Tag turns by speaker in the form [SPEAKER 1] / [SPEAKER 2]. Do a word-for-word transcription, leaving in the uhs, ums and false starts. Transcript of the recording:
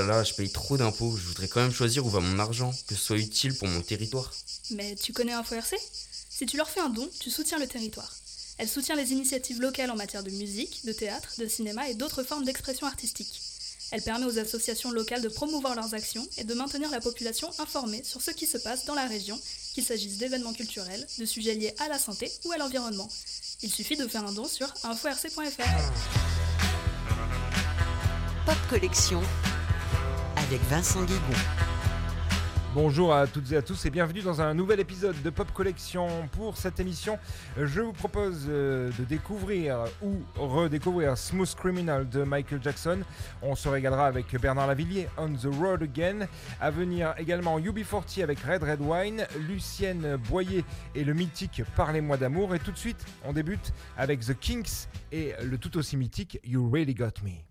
[SPEAKER 1] Là, je paye trop d'impôts, je voudrais quand même choisir où va mon argent, que ce soit utile pour mon territoire.
[SPEAKER 2] Mais tu connais Info R C ? Si tu leur fais un don, tu soutiens le territoire. Elle soutient les initiatives locales en matière de musique, de théâtre, de cinéma et d'autres formes d'expression artistique. Elle permet aux associations locales de promouvoir leurs actions et de maintenir la population informée sur ce qui se passe dans la région, qu'il s'agisse d'événements culturels, de sujets liés à la santé ou à l'environnement. Il suffit de faire un don sur info r c point f r.
[SPEAKER 3] Pop Collection avec Vincent Guégon.
[SPEAKER 4] Bonjour à toutes et à tous et bienvenue dans un nouvel épisode de Pop Collection. Pour cette émission, je vous propose de découvrir ou redécouvrir Smooth Criminal de Michael Jackson. On se régalera avec Bernard Lavilliers, On the Road Again. À venir également U B quarante avec Red Red Wine, Lucienne Boyer et le mythique Parlez-moi d'amour. Et tout de suite, on débute avec The Kinks et le tout aussi mythique You Really Got Me.